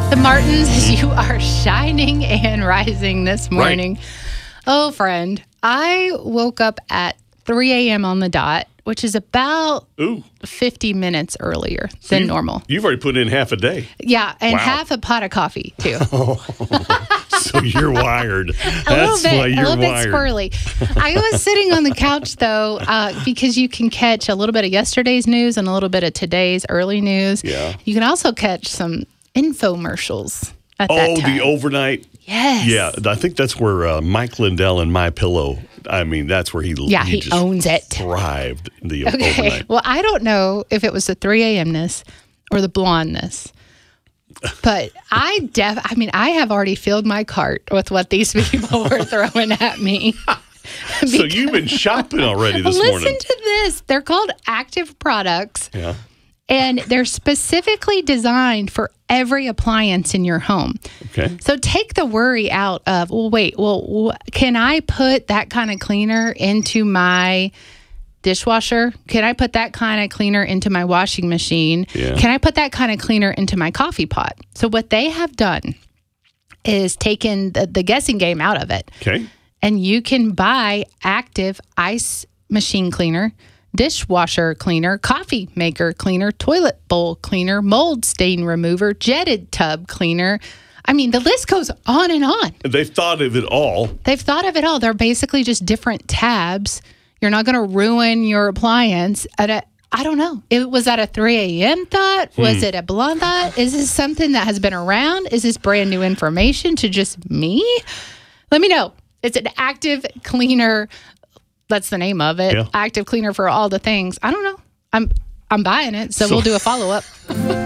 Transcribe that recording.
The Martins, you are shining and rising this morning. Right. Oh, friend, I woke up at 3 a.m. on the dot, which is about 50 minutes earlier than normal. You've already put in half a day. Yeah, and Wow. half a pot of coffee, too. So you're wired. A little bit squirrely. I was sitting on the couch, though, because you can catch a little bit of yesterday's news and a little bit of today's early news. Yeah. You can also catch some infomercials at that time. The overnight. Yes. Yeah, I think that's where Mike Lindell and My Pillow. I mean, that's where he just owns it. Thrived the Okay. overnight. Well, I don't know if it was the 3 a.m.ness or the blondness. But I have already filled my cart with what these people were throwing at me. So you've been shopping already this morning. Listen to this. They're called active products. Yeah. And they're specifically designed for every appliance in your home. Okay. So take the worry out of, can I put that kind of cleaner into my dishwasher? Can I put that kind of cleaner into my washing machine? Yeah. Can I put that kind of cleaner into my coffee pot? So what they have done is taken the guessing game out of it. Okay. And you can buy active ice machine cleaner, dishwasher cleaner, coffee maker cleaner, toilet bowl cleaner, mold stain remover, jetted tub cleaner. I mean, the list goes on and on. They've thought of it all. They've thought of it all. They're basically just different tabs. You're not going to ruin your appliance I don't know. Was that a 3 a.m. thought? Was it a blonde thought? Is this something that has been around? Is this brand new information to just me? Let me know. It's an active cleaner. That's the name of it. Yeah. Active cleaner for all the things. I don't know. I'm buying it, so we'll do a follow-up.